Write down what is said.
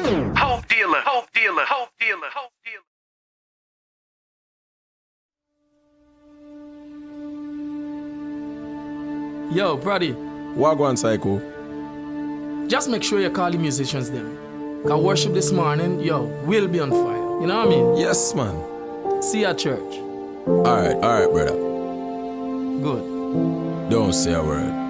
Hope dealer, hope dealer, hope dealer, hope dealer. Yo, Brody. Wagwan Psycho. Just make sure you call the musicians them. Cause worship this morning, yo, we'll be on fire. You know what I mean? Yes, man. See you at church. Alright, brother. Good. Don't say a word.